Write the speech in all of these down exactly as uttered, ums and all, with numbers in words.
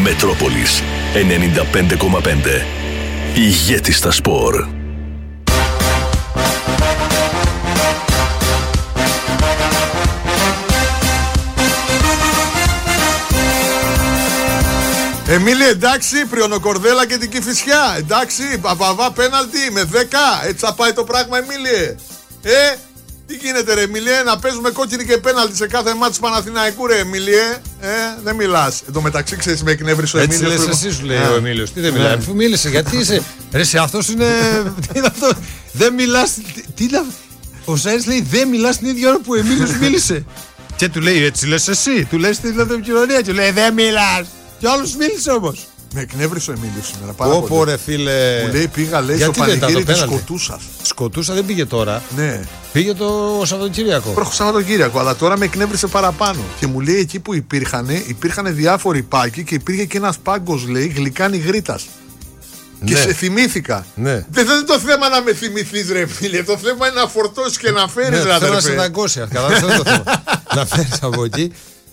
Μετρόπολης ενενήντα πέντε κόμμα πέντε. Ηγέτης στα σπορ. Εμίλη, εντάξει, Πριονοκορδέλα και την Κηφισιά. Εντάξει, Παπαβά πέναλτι με δέκα. Έτσι θα πάει το πράγμα, Εμίλη. Ε, τι γίνεται, ρε Εμίλη, να παίζουμε κόκκινη και πέναλτι σε κάθε μάτς Παναθηναϊκού, ρε Εμίλη. Ε, δεν μιλάς. Εν τω μεταξύ, ξέρεις, με εκνεύρισε ο Εμίλιος. Έτσι λες εσύ, σου λέει ο Εμίλιος. Τι δεν μιλάει, αφού μίλησε, γιατί είσαι. Ρε, εσύ αυτός είναι. Τι είναι αυτό, δεν μιλάς. Τι είναι αυτό. Ο Σάιρς λέει δεν μιλάς την ίδια ώρα που ο Εμίλιος μίλησε. Και του λέει έτσι λες εσύ. Του λέει στην επικοινωνία και του λέει δεν μιλάς. Και άλλος μίλησε όμως. Με εκνεύρισε ο Εμίλιος σήμερα. Πάρα Πω, πολύ. πω, ρε φίλε. Μου λέει πήγα, λέει, στο πανηγύρι της Σκοτούσας. Σκοτούσα δεν πήγε τώρα. Ναι. Πήγε το Σαββατοκύριακο. Πρώτο Σαββατοκύριακο, αλλά τώρα με εκνεύρισε παραπάνω. Και μου λέει εκεί που υπήρχαν, υπήρχαν διάφοροι πάκοι και υπήρχε και ένας πάγκος, λέει, γλυκάνη γρήτας. Ναι. Και σε θυμήθηκα. Ναι. Δεν είναι το θέμα να με θυμηθείς, ρε φίλε. Το θέμα είναι να φορτώσεις και να φέρεις, ναι, ρε θέλω να σε δαγκώσει. Κατάλαβες, αυτό το θέμα. Να φέρεις από εκεί.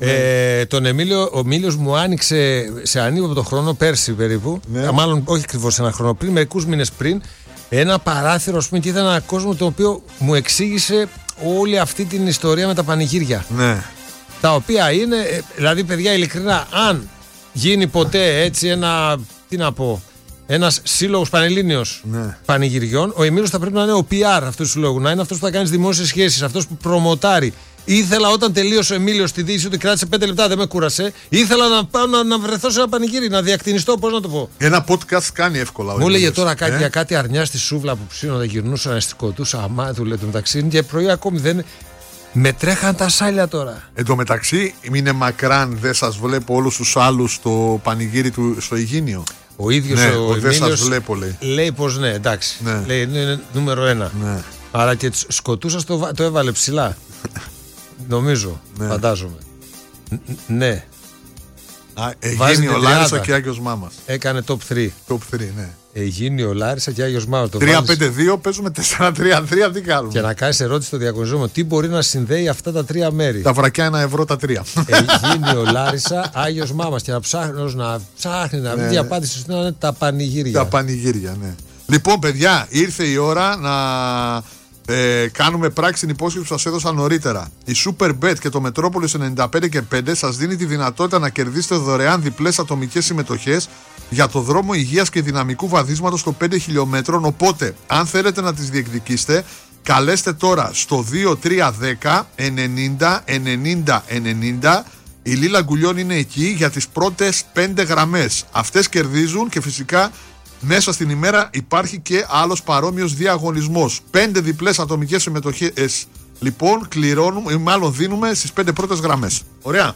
Ε, τον Εμίλιο, ο Μίλιος μου άνοιξε σε ανύποπτο χρόνο πέρσι περίπου, ναι. μάλλον όχι ακριβώς ένα χρόνο πριν, μερικούς μήνες πριν, ένα παράθυρο, ας πούμε, και ήταν ένα κόσμο το οποίο μου εξήγησε όλη αυτή την ιστορία με τα πανηγύρια. Ναι. Τα οποία είναι, δηλαδή παιδιά, ειλικρινά, αν γίνει ποτέ έτσι ένα, τι να πω, ένας σύλλογος πανελλήνιος ναι. πανηγυριών, ο Εμίλιος θα πρέπει να είναι ο πι αρ αυτού του συλλόγου, να είναι αυτός που θα κάνει δημόσιες σχέσεις, αυτός που προμοτάρει. Ήθελα όταν τελείωσε ο Εμίλιος στη διοίκηση ότι κράτησε πέντε λεπτά, δεν με κούρασε. Ήθελα να πάω να, να βρεθώ σε ένα πανηγύρι, να διακτηνιστώ, πώς να το πω. Ένα podcast κάνει εύκολα. Μου έλεγε τώρα κάτι ε? για κάτι αρνιά στη σούβλα που ψήνοντα, γυρνούσαν, σκοτούσα, αμά, του λέει το μεταξύ. Και πρωί ακόμη δεν. Με τρέχαν τα σάλια τώρα. Εν τω μεταξύ, είναι μακράν, δεν σας βλέπω όλους τους άλλους στο πανηγύρι του στο Ιγίνιο. Ο ίδιος ναι, ο, ο δεν σας βλέπω, λέει. λέει πως ναι, εντάξει. Ναι. Λέει είναι, είναι νούμερο ένα. Ναι. Άρα και σκοτούσα το, το έβαλε ψηλά. Νομίζω, ναι. Φαντάζομαι. Ν- ναι. Εγίνιο Λάρισα και Άγιος Μάμας. Έκανε top τρία. Top τρία, ναι. Εγίνιο Λάρισα και Άγιος Μάμας. τρία πέντε δύο παίζουμε τέσσερα τρία τρία, τι κάνουμε. Και να κάνεις ερώτηση στο διαγωνισμό, τι μπορεί να συνδέει αυτά τα τρία μέρη. Τα βρακιά ένα ευρώ τα τρία. Εγίνιο Λάρισα, Άγιος Μάμας. Και να ψάχνει να ψάχνει να βρει απάντηση να είναι τα πανηγύρια. Τα πανηγύρια, ναι. Λοιπόν, παιδιά, ήρθε η ώρα να ε, κάνουμε πράξη την υπόσχεση που σας έδωσα νωρίτερα. Η Superbet και το Μετρόπολης ενενήντα πέντε και πέντε σας δίνει τη δυνατότητα να κερδίσετε δωρεάν διπλές ατομικές συμμετοχές για το δρόμο υγείας και δυναμικού βαδίσματος των πέντε χιλιόμετρων. Οπότε, αν θέλετε να τις διεκδικήσετε, καλέστε τώρα στο δύο τρία ένα μηδέν ενενήντα ενενήντα ενενήντα. Η Λίλα Γκουλιών είναι εκεί για τις πρώτες πέντε γραμμές. Αυτές κερδίζουν και φυσικά μέσα στην ημέρα υπάρχει και άλλος παρόμοιος διαγωνισμός. Πέντε διπλές ατομικές συμμετοχές λοιπόν κληρώνουμε, ή μάλλον δίνουμε στις πέντε πρώτες γραμμές. Ωραία.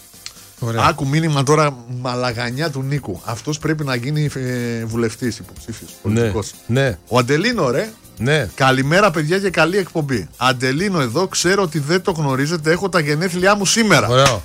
Ωραία. Άκου μήνυμα τώρα μαλαγανιά του Νίκου. Αυτός πρέπει να γίνει ε, βουλευτής, υποψήφιος, πολιτικός. Ναι, ναι. Ο Αντελίνο, ρε. Ναι. Καλημέρα, παιδιά, και καλή εκπομπή. Αντελίνο εδώ, ξέρω ότι δεν το γνωρίζετε. Έχω τα γενέθλιά μου σήμερα. Ωραίο.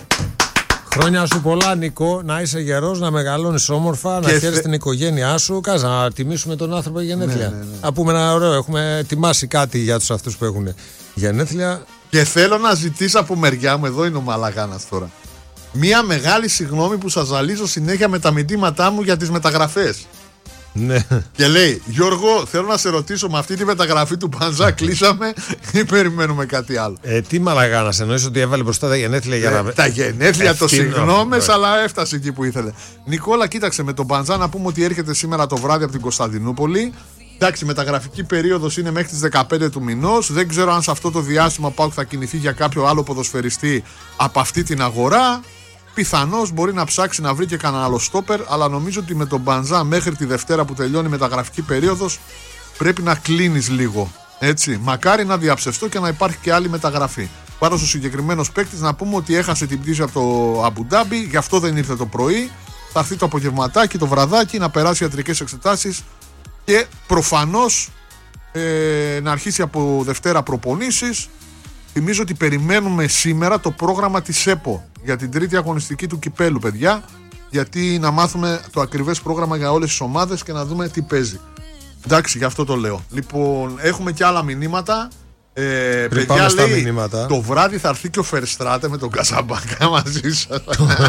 Χρόνια σου πολλά, Νικό, να είσαι γερός, να μεγαλώνεις όμορφα, και να χαίρεσαι θε... την οικογένειά σου. Κάτσε να τιμήσουμε τον άνθρωπο για γενέθλια. Ναι, ναι, ναι. Να πούμε ένα ωραίο, έχουμε ετοιμάσει κάτι για τους αυτούς που έχουν γενέθλια. Και θέλω να ζητήσω από μεριά μου, εδώ είναι ο Μαλαγάνας τώρα, μία μεγάλη συγγνώμη που σας ζαλίζω συνέχεια με τα μηνύματά μου για τις μεταγραφές. Ναι. Και λέει, Γιώργο, θέλω να σε ρωτήσω, με αυτή τη μεταγραφή του Πανζά κλείσαμε ή περιμένουμε κάτι άλλο? Ε, τι Μαλαγάνας, εννοείς ότι έβαλε μπροστά τα γενέθλια για ε, να. Τα γενέθλια, το συγγνώμες, ναι. Αλλά έφτασε εκεί που ήθελε. Νικόλα, κοίταξε, με τον Πανζά να πούμε ότι έρχεται σήμερα το βράδυ από την Κωνσταντινούπολη. Εντάξει, μεταγραφική περίοδος είναι μέχρι τις δεκαπέντε του μηνός. Δεν ξέρω αν σε αυτό το διάστημα ΠΑΟΚ θα κινηθεί για κάποιο άλλο ποδοσφαιριστή από αυτή την αγορά. Πιθανώς μπορεί να ψάξει να βρει και κανένα άλλο στόπερ, αλλά νομίζω ότι με τον Μπανζά μέχρι τη Δευτέρα που τελειώνει η μεταγραφική περίοδος πρέπει να κλείνεις λίγο. Έτσι. Μακάρι να διαψευστώ και να υπάρχει και άλλη μεταγραφή. Πάντως ο συγκεκριμένος παίκτης να πούμε ότι έχασε την πτήση από το Αμπουντάμπι, γι' αυτό δεν ήρθε το πρωί. Θα έρθει το απογευματάκι, το βραδάκι, να περάσει ιατρικές εξετάσεις και προφανώς ε, να αρχίσει από Δευτέρα προπονήσεις. Θυμίζω ότι περιμένουμε σήμερα το πρόγραμμα της ΕΠΟ για την τρίτη αγωνιστική του κυπέλου, παιδιά, γιατί να μάθουμε το ακριβές πρόγραμμα για όλες τις ομάδες και να δούμε τι παίζει. Εντάξει, γι' αυτό το λέω. Λοιπόν, έχουμε και άλλα μηνύματα. Ε, Πριν παιδιά, πάμε στα λέει, μηνύματα. το βράδυ θα έρθει και ο Φερστράτε με τον Καζαμπάκα μαζί σας.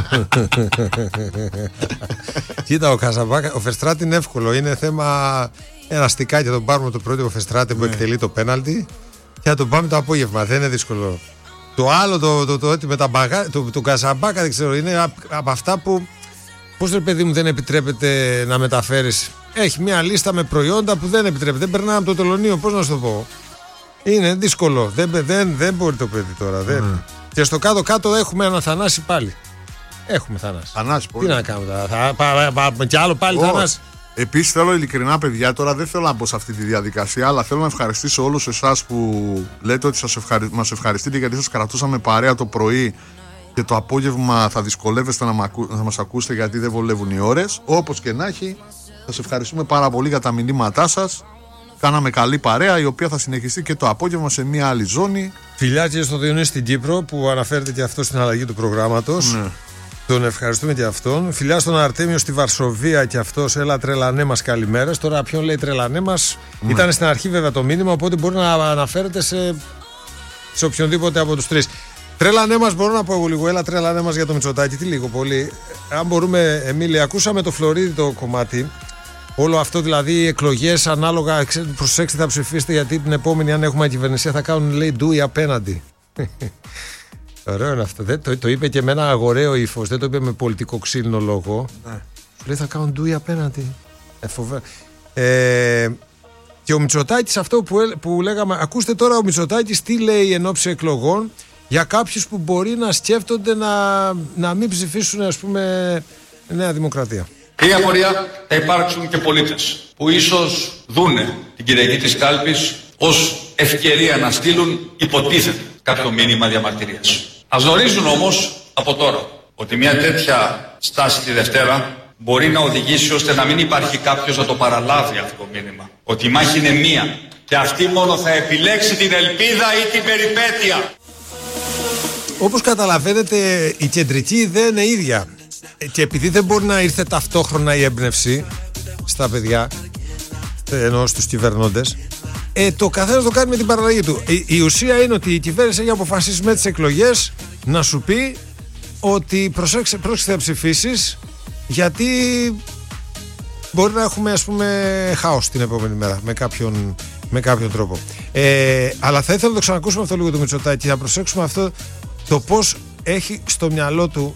Κοίτα, ο Καζαμπάκα, ο Φερστράτη είναι εύκολο. Είναι θέμα ένα στικάκι. Τον πάρουμε το πρώτο ο Φερστράτη που ναι. εκτελεί το πέναλτι και θα τον πάμε το απόγευμα. Δεν είναι δύσκολο. Το άλλο, το, το, το, το, με τα μπαγά, το, το Καζαμπάκα, δεν ξέρω, είναι από, από αυτά που. Πώς ρε παιδί μου δεν επιτρέπεται να μεταφέρεις. Έχει μια λίστα με προϊόντα που δεν επιτρέπεται. Δεν περνάει από το τελωνείο, πώς να σου το πω. Είναι δύσκολο. Δεν, δεν, δεν μπορεί το παιδί τώρα. Δεν. Mm. Και στο κάτω-κάτω έχουμε ένα Θανάση πάλι. Έχουμε Θανάση. Θανάση, πολύ. Τι να κάνουμε τώρα. Θα πάμε πα, πα, κι άλλο πάλι oh. Θανάση. Επίσης θέλω ειλικρινά, παιδιά, τώρα δεν θέλω να μπω σε αυτή τη διαδικασία, αλλά θέλω να ευχαριστήσω όλους εσάς που λέτε ότι σας ευχαρι... μας ευχαριστείτε γιατί σας κρατούσαμε παρέα το πρωί και το απόγευμα θα δυσκολεύεστε να, ακου... να μας ακούσετε γιατί δεν βολεύουν οι ώρες. Όπως και να έχει, σας ευχαριστούμε πάρα πολύ για τα μηνύματά σας. Κάναμε καλή παρέα η οποία θα συνεχιστεί και το απόγευμα σε μια άλλη ζώνη. Φιλιά και στο Διονύση στην Κύπρο που αναφέρεται και αυτό στην αλλαγή του προγράμματος. Ναι. Τον ευχαριστούμε και αυτόν. Φιλιά στον Αρτέμιο στη Βαρσοβία και αυτός. Έλα τρελανέ μας, καλημέρες. Τώρα ποιον λέει τρελανέ μας. Ναι. Ήταν στην αρχή βέβαια το μήνυμα, οπότε μπορεί να αναφέρεται σε, σε οποιονδήποτε από τους τρεις. Τρελανέ μας, μπορώ να πω εγώ λίγο. Έλα τρελανέ μας για το Μητσοτάκη. Τι λίγο πολύ. Αν μπορούμε, Εμίλη, ακούσαμε το Φλωρίδι το κομμάτι. Όλο αυτό δηλαδή οι εκλογές ανάλογα. Προσέξτε, θα ψηφίσετε γιατί την επόμενη, αν έχουμε κυβερνησία, θα κάνουν λέει ντούι απέναντι. Ωραίο είναι αυτό. Δεν, το, το είπε και με ένα αγοραίο ύφος. Δεν το είπε με πολιτικό ξύλινο λόγο. Ναι. Λέει θα κάνουν ντούι απέναντι. Ε, φοβε... ε, και ο Μητσοτάκης αυτό που, που λέγαμε. Ακούστε τώρα ο Μητσοτάκης τι λέει εν ώψη εκλογών για κάποιους που μπορεί να σκέφτονται να, να μην ψηφίσουν, ας πούμε, Νέα Δημοκρατία. Η απορία θα υπάρξουν και πολίτες που ίσως δούνε την Κυριακή της Κάλπης ως ευκαιρία να στείλουν υποτίθεται κάποιο μήνυμα διαμαρτυρίας. Ας γνωρίζουν όμως από τώρα ότι μια τέτοια στάση τη Δευτέρα μπορεί να οδηγήσει ώστε να μην υπάρχει κάποιος να το παραλάβει αυτό το μήνυμα. Ότι η μάχη είναι μία και αυτή μόνο θα επιλέξει την ελπίδα ή την περιπέτεια. Όπως καταλαβαίνετε η κεντρική ιδέα είναι ίδια. Και επειδή δεν μπορεί να ήρθε ταυτόχρονα η έμπνευση στα παιδιά, ενώ στους κυβερνώντες, ε, το καθένας το κάνει με την παραλλαγή του. Η, η ουσία είναι ότι η κυβέρνηση έχει αποφασίσει με τις εκλογές να σου πει ότι προσέξτε, πρόσεξε να ψηφίσεις γιατί μπορεί να έχουμε, ας πούμε, χάος την επόμενη μέρα με κάποιον, με κάποιον τρόπο. Ε, αλλά θα ήθελα να το ξανακούσουμε αυτό λίγο το Μητσοτάκη, να προσέξουμε αυτό το πώς έχει στο μυαλό του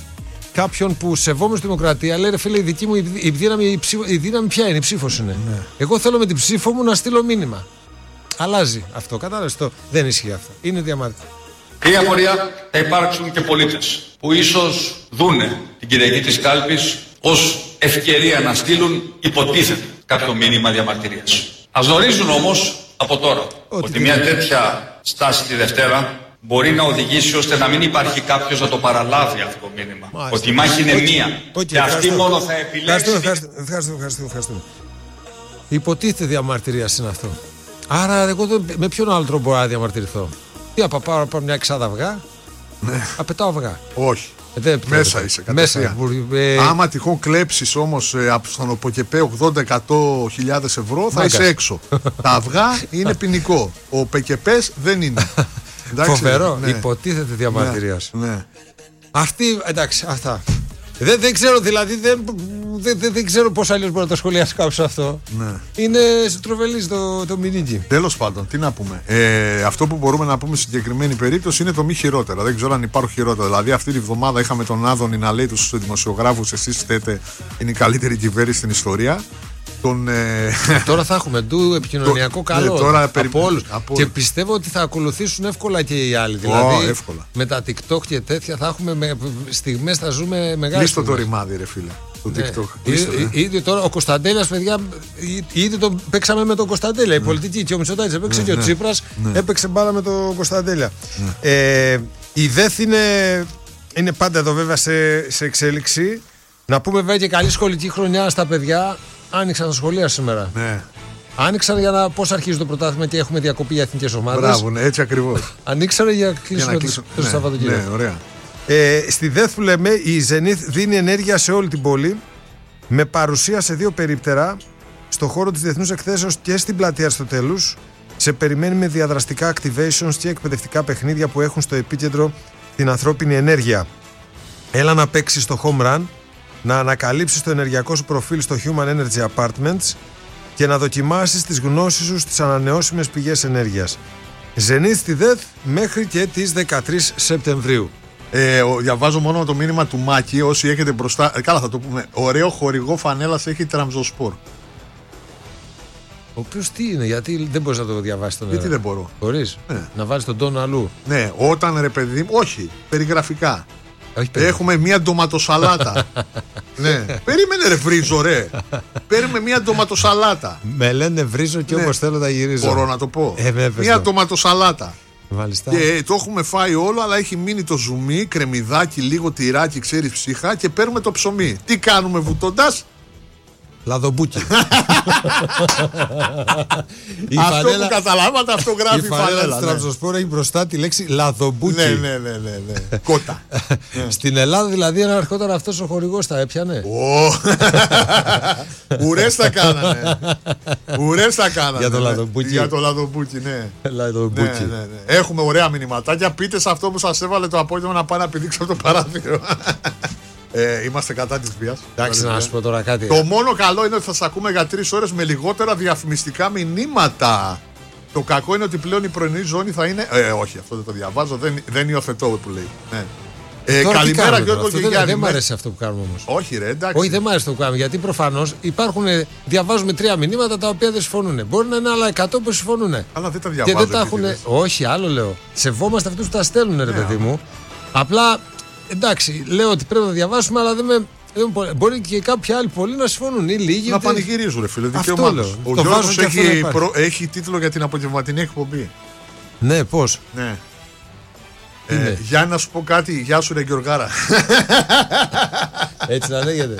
κάποιον που σεβόμενος στη δημοκρατία λέει ρε φίλε, η δική μου η, η, δύναμη, η, ψήφο, η δύναμη ποια είναι, η ψήφος είναι. Ναι. Εγώ θέλω με την ψήφο μου να στείλω μήνυμα. Αλλάζει αυτό, κατάλαβες το. Δεν ισχύει αυτό. Είναι διαμάρτυρο. Η απορία θα υπάρξουν και πολίτες που ίσως δούνε την Κυριακή της Κάλπης ως ευκαιρία να στείλουν υποτίθεται κάποιο μήνυμα διαμαρτυρίας. Ας γνωρίζουν όμως από τώρα ότι, ότι μια τέτοια στάση τη Δευτέρα μπορεί να οδηγήσει ώστε να μην υπάρχει κάποιος να το παραλάβει αυτό το μήνυμα. Μάλιστα. Ότι η μάχη είναι okay. μία okay. και αυτή μόνο θα επιλέξει. Ευχαριστούμε, ευχαριστούμε, ευχαριστούμε. Υποτίθεται διαμαρτυρία είναι αυτό. Άρα εγώ δεν, με ποιον άλλο τρόπο μπορώ να διαμαρτυρηθώ. Τι να πάω να πάω μια εξάδα αυγά. Ναι. Απαιτάω αυγά. Όχι. Ε, δεν, μέσα είσαι κατευθείαν. Μέσα, ε... Άμα τυχόν κλέψεις όμως ε, από τον ΟΠΟΚΕΠΕ ογδόντα με εκατό χιλιάδες ευρώ θα Μάκας. Είσαι έξω. Τα αυγά είναι ποινικό. Ο ΠΚΠΕΣ δεν είναι. Εντάξει, φοβερό, ναι. Υποτίθεται διαμαρτυρίας. Ναι, ναι. Αυτή, εντάξει, αυτά. Δεν, δεν ξέρω, δηλαδή, δεν, δεν, δεν, δεν ξέρω πώς αλλιώς μπορεί να το σχολιάσει κάποιος αυτό. Ναι. Είναι τροβελής το, το μηνύκι. Τέλος πάντων, τι να πούμε. Ε, αυτό που μπορούμε να πούμε στη συγκεκριμένη περίπτωση είναι το μη χειρότερα. Δεν ξέρω αν υπάρχουν χειρότερα. Δηλαδή, αυτή τη βδομάδα είχαμε τον Άδωνη να λέει τους δημοσιογράφους: εσείς φταίτε, είναι η καλύτερη κυβέρνηση στην ιστορία. Τον, ε... Τώρα θα έχουμε ντου επικοινωνιακό καλό ναι, τώρα από όλους. Και πιστεύω ότι θα ακολουθήσουν εύκολα και οι άλλοι. Δηλαδή oh, με τα TikTok και τέτοια θα έχουμε με... στιγμές, θα ζούμε μεγάλες. Κλείστο το ρημάδι, ρε φίλε. Το ναι. TikTok. Κλείστο, Ή, ε. Ήδη τώρα ο Κωνσταντέλιας, παιδιά, ήδη το παίξαμε με τον Κωνσταντέλια. Η πολιτική και ο Μητσοτάκης έπαιξε ναι, και ο ναι, Τσίπρας ναι. έπαιξε μπάλα με τον Κωνσταντέλια. Ναι. Ε, η ΔΕΘ είναι, είναι πάντα εδώ βέβαια σε, σε εξέλιξη. Να πούμε βέβαια και καλή σχολική χρονιά στα παιδιά. Άνοιξαν τα σχολεία σήμερα. Ναι. Άνοιξαν για να πώς αρχίζει το πρωτάθλημα και έχουμε διακοπή για εθνικές ομάδες. Μπράβο, ναι, έτσι ακριβώς. Ανοίξανε για κλείσουμε το ναι, Σαββατοκύριακο. Ναι, ωραία. Ε, στη ΔΕΘ που λέμε, η Zenith δίνει ενέργεια σε όλη την πόλη με παρουσία σε δύο περίπτερα στο χώρο της Διεθνούς Εκθέσεως και στην πλατεία Αριστοτέλους σε περιμένει με διαδραστικά activations και εκπαιδευτικά παιχνίδια που έχουν στο επίκεντρο την ανθρώπινη ενέργεια. Έλα να παίξεις στο home run, να ανακαλύψεις το ενεργειακό σου προφίλ στο Human Energy Apartments και να δοκιμάσεις τις γνώσεις σου στις ανανεώσιμες πηγές ενέργειας. Zenith στη ΔΕΘ μέχρι και τις δεκατρείς Σεπτεμβρίου. Ε, διαβάζω μόνο το μήνυμα του Μάκη. Όσοι έχετε μπροστά. Ε, καλά, θα το πούμε. Ωραίο χορηγό φανέλας έχει Τραμζοσπορ. Ο οποίος τι είναι, γιατί δεν μπορείς να το διαβάσεις τον. Γιατί δεν μπορώ. Μπορείς ναι. να βάλεις τον τόνο αλλού. Ναι, όταν ρε παιδί μου. Όχι, περιγραφικά. Όχι, έχουμε μία ντοματοσαλάτα. Ναι. Περίμενε ρε βρίζο ρε. Παίρνουμε μία ντοματοσαλάτα. Με λένε βρίζο και ναι. όπως θέλω τα γυρίζω. Μπορώ να το πω. Ε, μία ντοματοσαλάτα. Μάλιστα. Και το έχουμε φάει όλο, αλλά έχει μείνει το ζουμί, κρεμμυδάκι, λίγο τυράκι, ξέρεις ψύχα και παίρνουμε το ψωμί. Τι κάνουμε βουτώντας? Λαδομπούκι. Αυτό φανέλα, που καταλάβατε, αυτό γράφει η φανέλα. Η φανέλα της Τραμζοσπορ έχει μπροστά τη λέξη λαδομπούκι. Ναι, ναι, ναι, ναι, ναι. Κότα. Στην Ελλάδα δηλαδή, αν ερχόταν αυτός ο χορηγός, θα έπιανε. Ουρές θα κάνανε. Ουρές θα κάνανε. Για το λαδομπούκι. Για το λαδομπούκι, ναι. Λαδομπούκι. Έχουμε ωραία μηνυματάκια. Πείτε σε αυτό που σας έβαλε το απόγευμα να πάει να πηδήξω από το παράθυρο. Ε, είμαστε κατά της βίας. Εντάξει, να σου πω τώρα κάτι. Το μόνο καλό είναι ότι θα σας ακούμε για τρεις ώρες με λιγότερα διαφημιστικά μηνύματα. Το κακό είναι ότι πλέον η πρωινή ζώνη θα είναι. Ε, όχι, αυτό δεν το διαβάζω. Δεν, δεν υιοθετώ που λέει. Ναι. Ε, καλημέρα Γιώργο και Γιάννη. Δεν μου αρέσει αυτό που κάνουμε όμως. Όχι, ρε, εντάξει. Όχι, δεν μου αρέσει αυτό που κάνουμε. Γιατί προφανώς υπάρχουν. Διαβάζουμε τρία μηνύματα τα οποία δεν συμφωνούν. Μπορεί να είναι άλλα εκατό που συμφωνούν. Αλλά δεν τα διαβάζω. Και δεν τα έχουν. Όχι, άλλο λέω. Σεβόμαστε αυτούς που τα στέλνουν, ρε παιδί μου. Απλά. Εντάξει, λέω ότι πρέπει να διαβάσουμε, αλλά δεν με. Μπορεί και κάποιοι άλλοι πολλοί να συμφωνούν ή λίγοι. Να πανηγυρίζουν, ρε φίλε. Δικαίωμά τους. Ο Γιώργος έχει, προ... έχει τίτλο για την απογευματινή εκπομπή. Ναι, πώς. Ναι. Ε, για να σου πω κάτι, γεια σου ρε Γιωργάρα. Έτσι να λέγεται.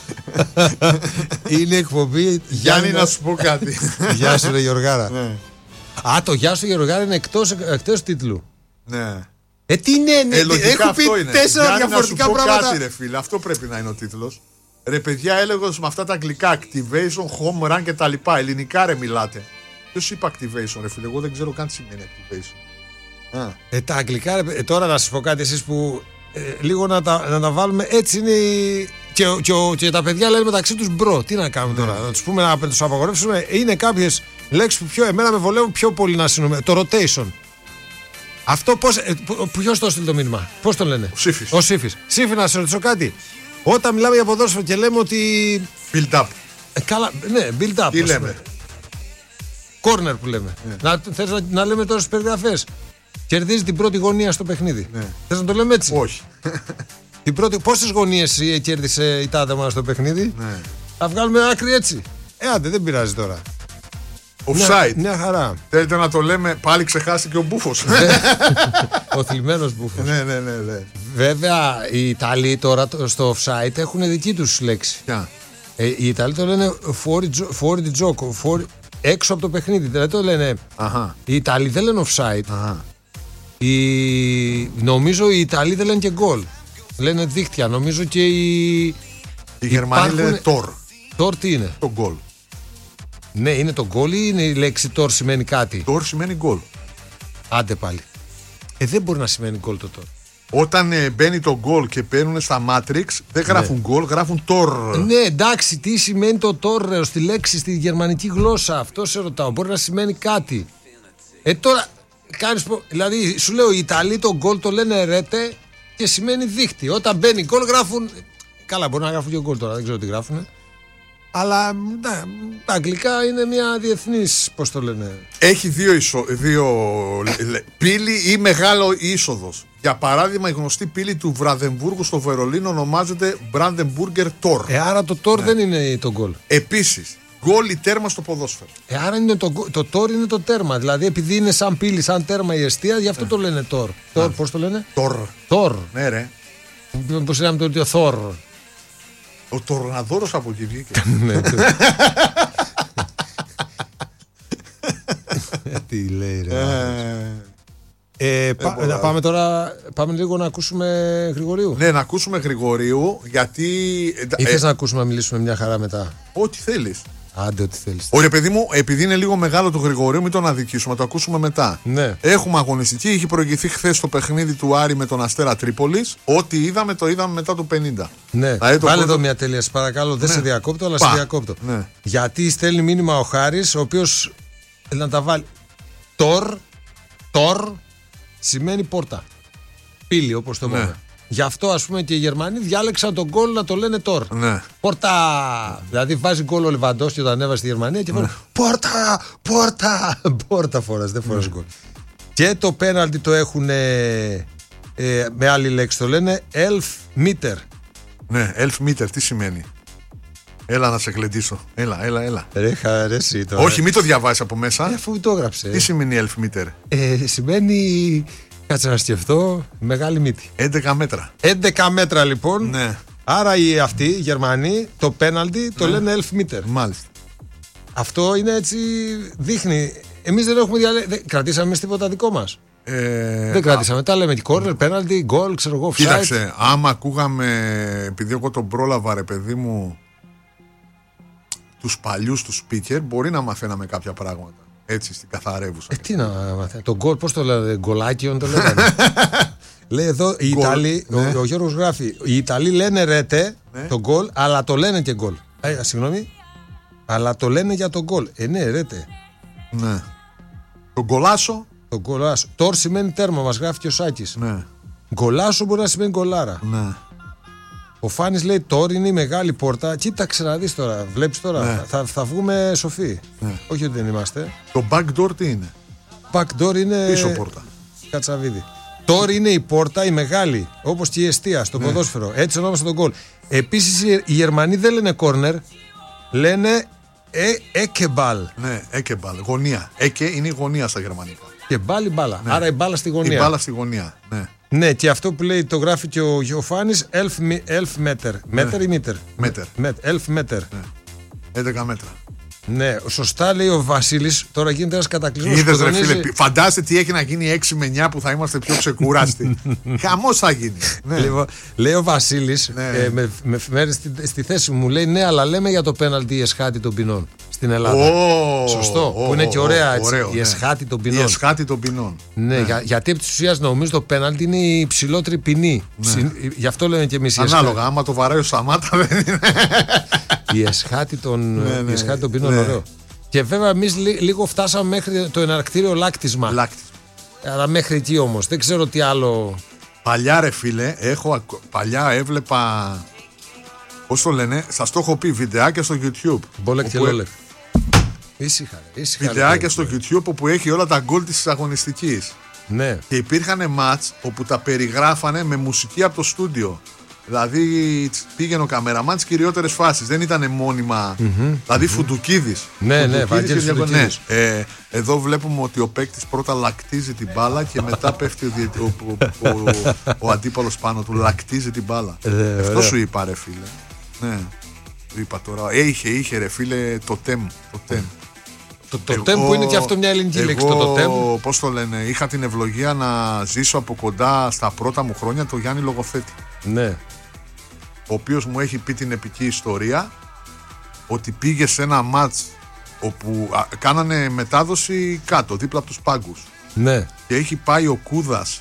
Είναι εκπομπή. Γιάννη να σου πω κάτι. Γεια σου ρε Γιωργάρα. Ναι. Α, το γεια σου Γιωργάρα είναι εκτός, εκτός τίτλου. Ναι. Ε, τι είναι, ναι, ε, λογικά έχω πει είναι. τέσσερα Γιάννη, διαφορετικά να σου πω πράγματα. Κάτι, ρε φίλε, αυτό πρέπει να είναι ο τίτλος. Ρε παιδιά, έλεγα με αυτά τα αγγλικά, activation, home run και τα λοιπά. Ελληνικά ρε μιλάτε. Ποιος είπε activation, ρε φίλε, εγώ δεν ξέρω καν τι σημαίνει activation. Α. Ε, τα αγγλικά, ρε, ε, τώρα να σας πω κάτι εσείς που ε, λίγο να τα, να τα βάλουμε, έτσι είναι η... και, και, και τα παιδιά λένε μεταξύ τους μπρο. Τι να κάνουμε τώρα, να τους πούμε να τους απαγορεύσουμε. Είναι κάποιες λέξεις που πιο, εμένα με βολεύουν πιο πολύ να συνομιλώ. Το rotation. Αυτό πώς. Ε, ποιος το έστειλε το μήνυμα, πώς το λένε? Ο Σύφης. Ο Σύφης. Σύφη, να σε ρωτήσω κάτι. Όταν μιλάμε για ποδόσφαιρο και λέμε ότι. Build up. Ε, καλά, ναι, build up. Τι λέμε? Corner που λέμε. Ναι. Να, θες να, να λέμε τόσες περιγραφές. Κερδίζει την πρώτη γωνία στο παιχνίδι. Ναι. Θες να το λέμε έτσι? Όχι. Την πρώτη, πόσες γωνίες κέρδισε η τάδε μας στο παιχνίδι? Ναι. Θα βγάλουμε άκρη έτσι. Ε, άντε, δεν πειράζει τώρα. Offside. Μια, μια χαρά. Θέλετε να το λέμε, πάλι ξεχάστηκε ο Μπούφος. Ο θλιμμένος Μπούφος. Ναι, ναι, ναι, ναι. Βέβαια, οι Ιταλοί τώρα στο offside έχουν δική τους λέξη. Yeah. Ε, οι Ιταλοί το λένε fuori di gioco, έξω από το παιχνίδι. Δεν το λένε. Αχα. Οι Ιταλοί δεν λένε offside. Αχα. Οι... Νομίζω οι Ιταλοί δεν λένε και γκολ. Λένε δίχτυα. Νομίζω και οι. Οι Γερμανοί υπάρχουν... λένε τόρ. Τόρ τι είναι? Το γκολ. Ναι, είναι το γκολ ή είναι η λέξη τόρ σημαίνει κάτι? Τόρ σημαίνει γκολ. Άντε πάλι. Ε, δεν μπορεί να σημαίνει γκολ το τόρ. Όταν ε, μπαίνει το γκολ και παίρνουν στα Matrix, δεν γράφουν γκολ, ναι. Γράφουν τόρ. Ναι, εντάξει, τι σημαίνει το τόρ, ρε, στη λέξη, στη γερμανική γλώσσα? Αυτό σε ρωτάω. Μπορεί να σημαίνει κάτι. Ε, τώρα, κάνεις, δηλαδή, σου λέω, οι Ιταλοί το γκολ το λένε ρέτε και σημαίνει δίχτυ. Όταν μπαίνει γκολ γράφουν. Καλά, μπορεί να γράφουν και γκολ τώρα, δεν ξέρω τι γράφουν. Αλλά τα, τα αγγλικά είναι μια διεθνής, πώς το λένε. Έχει δύο, ισο, δύο πύλη ή μεγάλο είσοδος. Για παράδειγμα, η γνωστή πύλη του Βραδεμβούργου στο Βερολίνο ονομάζεται Brandenburger Tor. Ε, άρα το Tor ναι. δεν είναι το γκολ. Επίσης, γκολ ή τέρμα στο ποδόσφαιρο. Ε, άρα είναι το, το Tor είναι το τέρμα. Δηλαδή, επειδή είναι σαν πύλη, σαν τέρμα η εστία, γι' αυτό ε. το λένε Tor. Tor, πώς το λένε? Tor. Tor. Ναι, ρε. Πώς λέμε το ίδιο Thor. Ο Τορναδόρος από εκεί βγήκε. Τι λέει ρε. Ε, πά, να πάμε τώρα, πάμε λίγο να ακούσουμε Γρηγορίου. Ναι, να ακούσουμε Γρηγορίου, γιατί... Ή θες ε, να ακούσουμε να μιλήσουμε μια χαρά μετά? Ό,τι θέλεις. Άντε, ό,τι θέλεις. Ωραία, παιδί μου, επειδή είναι λίγο μεγάλο το Γρηγορίου, μην τον αδικήσουμε, το ακούσουμε μετά. Ναι. Έχουμε αγωνιστική. Είχε προηγηθεί χθες το παιχνίδι του Άρη με τον Αστέρα Τρίπολης. Ό,τι είδαμε, το είδαμε μετά το πενήντα. Ναι. Δηλαδή, το Βάλε πρώτο... εδώ μια τελεία, σε παρακαλώ. Δεν ναι. σε διακόπτω, αλλά Πα. σε διακόπτω. Ναι. Γιατί στέλνει μήνυμα ο Χάρης, ο οποίος να τα βάλει. Τορ, τορ σημαίνει πόρτα. Πύλη, όπως το ναι. πούμε. Γι' αυτό, ας πούμε, και οι Γερμανοί διάλεξαν τον γκολ να το λένε τορ. Ναι. Πόρτα! Δηλαδή βάζει γκολ ο Λεβαντόφσκι όταν ανέβασε στη Γερμανία και φωνάζει πόρτα! Πόρτα! Πόρτα φοράς, δεν φοράς γκολ. Και το πέναλτι το έχουν ε, ε, με άλλη λέξη, το λένε elf meter. Ναι, elf meter, τι σημαίνει? Έλα να σε κλεντήσω. Έλα, έλα, έλα. Ρε χαρέσει τώρα. Όχι, μην το διαβάσει από μέσα. Ε, αφού το έγραψε. Τι σημαίνει elf meter? Ε, σημαίνει, κάτσε να σκεφτώ, μεγάλη μύτη. έντεκα μέτρα. έντεκα μέτρα λοιπόν. Ναι. Άρα οι αυτοί, οι Γερμανοί, το πέναλτι το ναι. λένε elf meter. Μάλιστα. Αυτό είναι έτσι, δείχνει. Εμείς δεν έχουμε διαλέξει. Κρατήσαμε εμείς τίποτα δικό μας. Ε, Δεν κρατήσαμε. Τα λέμε corner, penalty, goal, ξέρω εγώ, offside. Κοίταξε, άμα ακούγαμε, επειδή εγώ τον πρόλαβα, ρε παιδί μου, τους παλιούς του speaker, μπορεί να μαθαίναμε κάποια πράγματα. Έτσι στην καθαρεύουσα. Ε, τι να μαθαίνουμε. Το goal, πώς το λένε, γκολάκιον το λένε. Λέει εδώ οι Ιταλοί, ναι. ο, ο Γιώργος γράφει, οι Ιταλοί λένε ρέτε ναι. το γκολ, αλλά το λένε και γκολ. Ε, συγγνώμη, αλλά το λένε για το γκολ. Ε, ναι, ρέτε. Ναι. Το γκολάσο. Το γκολάσο. Τόρ σημαίνει τέρμα, μας γράφει και ο Σάκης. Ναι. Γκολάσο μπορεί να σημαίνει γκολάρα. Ναι. Ο Φάνης λέει τόρ είναι η μεγάλη πόρτα. Κοίταξε να δεις τώρα, βλέπεις τώρα. Ναι. Θα, θα βγούμε σοφοί. Ναι. Όχι ότι δεν είμαστε. Το back door τι είναι? Back door είναι. Πίσω πόρτα. Κατσαβίδι. Τόρ είναι η πόρτα, η μεγάλη. Όπως και η εστία στο ναι. ποδόσφαιρο. Έτσι ονόμασε τον γκολ. Επίσης οι Γερμανοί δεν λένε corner, λένε έκεμπαλ. Ναι, έκεμπαλ. Γωνία. Έκε είναι η γωνία στα γερμανικά. Και μπάλ η μπάλα. Ναι. Άρα η μπάλα στη γωνία. Η μπάλα στη γωνία. Ναι. Ναι, και αυτό που λέει το γράφει και ο Γιωφάνης, elf meter. Meter ή meter? Meter. elf meter. Ναι. έντεκα μέτρα. Ναι, σωστά λέει ο Βασίλης. Τώρα γίνεται ένας κατακλυσμός. Είδες ρε φίλε, φαντάστε τι έχει να γίνει έξι με εννιά που θα είμαστε πιο ξεκούραστοι. Χαμός θα γίνει. Ναι. Λοιπόν, λέει ο Βασίλης, ναι. ε, με, με φέρει στη, στη θέση μου, λέει ναι, αλλά λέμε για το πέναλτι η εσχάτη των ποινών στην Ελλάδα. Oh, Σωστό, oh, που είναι και ωραία έτσι. Ωραίο, η εσχάτη ναι. των ποινών. Η εσχάτη των ποινών. Ναι, ναι. Για, γιατί επί της ουσίας νομίζω το πέναλτι είναι η υψηλότερη ποινή. Ναι. Συ, γι' αυτό λέμε και εμείς. Ανάλογα, άμα το βαράει ο Σαμάτα δεν είναι. Η εσχάτη των, ναι, ναι, η εσχάτη των ποινών, ναι. ωραίο. Και βέβαια εμείς λίγο φτάσαμε μέχρι το εναρκτήριο λάκτισμα. Λάκτισμα. Αλλά μέχρι εκεί όμως. Δεν ξέρω τι άλλο. Παλιά ρε φίλε, έχω, παλιά έβλεπα. Πώς το λένε, σας το έχω πει, βιντεάκια στο YouTube. Μπόλεκ και Λόλεκ. Ήσυχα, ήσυχα. Βιντεάκια στο YouTube όπου έχει όλα τα γκολ της αγωνιστικής. Ναι. Και υπήρχαν μάτς όπου τα περιγράφανε με μουσική από το στούντιο. Δηλαδή πήγαινε ο καμεραμάν στις κυριότερες φάσεις. Δεν ήταν μόνιμα. Mm-hmm, δηλαδή mm-hmm. Φουντουκίδης. Ναι, Φουντουκίδης ναι, Βαγγέλης Φουντουκίδης. Ναι. Ε, εδώ βλέπουμε ότι ο παίκτης πρώτα λακτίζει την μπάλα και μετά πέφτει ο, ο, ο, ο, ο αντίπαλος πάνω του. Λακτίζει την μπάλα. Ε, Αυτό σου είπα ρε φίλε. Ναι. Του είπα τώρα. Ε, είχε, είχε ρε φίλε το τεμ. Το τεμ. Το, το τεμ που είναι και αυτό μια ελληνική εγώ, λέξη. Το, το τεμ. Πώς το λένε, είχα την ευλογία να ζήσω από κοντά στα πρώτα μου χρόνια το Γιάννη Λογοθέτη. Ναι. Ο οποίος μου έχει πει την επική ιστορία ότι πήγε σε ένα μάτς όπου α, κάνανε μετάδοση κάτω, δίπλα από τους πάγκους. Ναι. Και έχει πάει ο Κούδας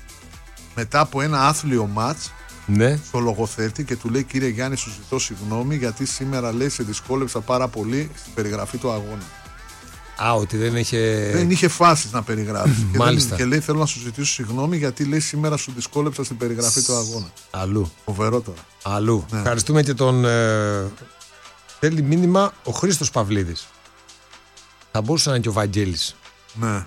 μετά από ένα άθλιο μάτς ναι. στο Λογοθέτη και του λέει κύριε Γιάννη σου ζητώ συγγνώμη γιατί σήμερα λέει σε δυσκόλεψα πάρα πολύ στην περιγραφή του αγώνα. Α, ότι δεν είχε. Δεν είχε φάσεις να περιγράψει. και, Μάλιστα. και λέει θέλω να σου ζητήσω συγγνώμη γιατί λέει σήμερα σου δυσκόλεψα στην περιγραφή του αγώνα. Αλλού. Φοβερό τώρα. Αλλού. Ναι. Ευχαριστούμε και τον. Ε, θέλει μήνυμα ο Χρήστος Παυλίδης. Θα μπορούσε να είναι και ο Βαγγέλης. Ναι.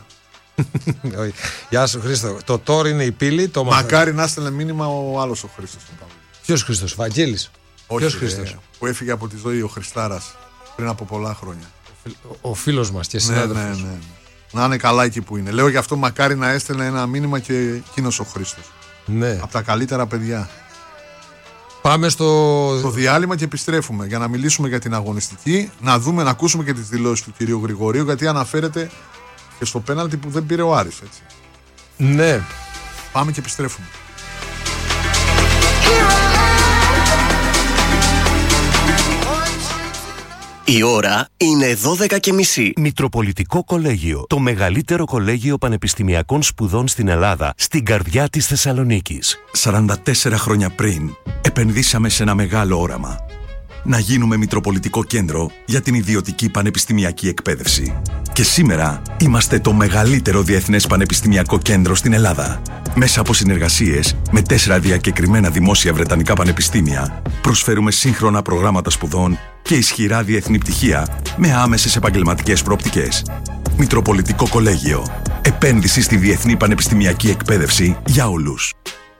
Γεια σου Χρήστο. Το τώρα είναι η πύλη. Το Μακάρι να έστελνε μήνυμα ο άλλος ο Χρήστος. Ποιος Χρήστος, Βαγγέλης? Ποιος Χρήστος? Ε, που έφυγε από τη ζωή ο Χριστάρας πριν από πολλά χρόνια. Ο, ο φίλος μας και συνάδελφος. Ναι, ναι, ναι. Να είναι καλά εκεί που είναι. Λέω γι' αυτό μακάρι να έστελνε ένα μήνυμα και εκείνος ο Χρήστος. Ναι. Από τα καλύτερα παιδιά. Πάμε στο... στο διάλειμμα και επιστρέφουμε για να μιλήσουμε για την αγωνιστική, να δούμε, να ακούσουμε και τις δηλώσεις του κυρίου Γρηγορίου, γιατί αναφέρεται και στο πέναλτι που δεν πήρε ο Άρης, έτσι. Ναι. Πάμε και επιστρέφουμε. Η ώρα είναι δώδεκα και μισή. Μητροπολιτικό Κολέγιο. Το μεγαλύτερο κολέγιο πανεπιστημιακών σπουδών στην Ελλάδα, στην καρδιά της Θεσσαλονίκης. σαράντα τέσσερα χρόνια πριν, επενδύσαμε σε ένα μεγάλο όραμα. Να γίνουμε Μητροπολιτικό Κέντρο για την ιδιωτική πανεπιστημιακή εκπαίδευση. Και σήμερα είμαστε το μεγαλύτερο διεθνές πανεπιστημιακό κέντρο στην Ελλάδα. Μέσα από συνεργασίες με τέσσερα διακεκριμένα δημόσια βρετανικά πανεπιστήμια, προσφέρουμε σύγχρονα προγράμματα σπουδών και ισχυρά διεθνή πτυχία με άμεσες επαγγελματικές προοπτικές. Μητροπολιτικό Κολέγιο. Επένδυση στη διεθνή πανεπιστημιακή εκπαίδευση για όλους.